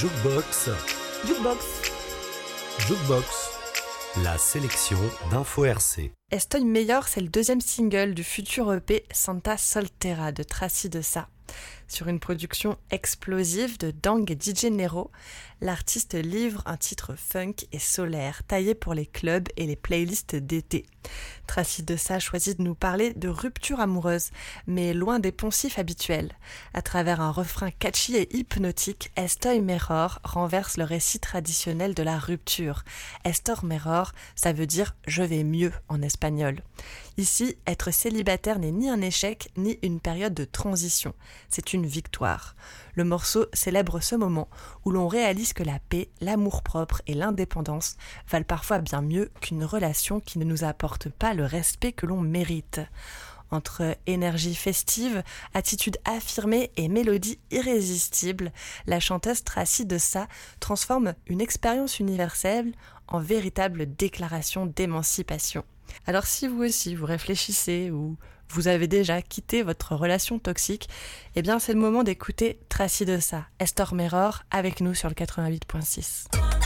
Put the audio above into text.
Jukebox, Jukebox. Jukebox, la sélection d'Info RC. Estoy Meilleur, c'est le deuxième single du futur EP Santa Soltera de Tracy Dessa. Sur une production explosive de Dang et DJ Nero, l'artiste livre un titre funk et solaire, taillé pour les clubs et les playlists d'été. Tracy Dessa choisit de nous parler de rupture amoureuse, mais loin des poncifs habituels. À travers un refrain catchy et hypnotique, Estoy Meilleur renverse le récit traditionnel de la rupture. Estoy Meilleur, ça veut dire « je vais mieux » en espagnol. Ici, être célibataire n'est ni un échec, ni une période de transition. C'est une victoire. Le morceau célèbre ce moment où l'on réalise que la paix, l'amour-propre et l'indépendance valent parfois bien mieux qu'une relation qui ne nous apporte pas le respect que l'on mérite. Entre énergie festive, attitude affirmée et mélodie irrésistible, la chanteuse Tracy Dessa transforme une expérience universelle en véritable déclaration d'émancipation. Alors si vous aussi vous réfléchissez ou vous avez déjà quitté votre relation toxique, eh bien c'est le moment d'écouter Tracy Dessa, Estoy Meilleur avec nous sur le 88.6.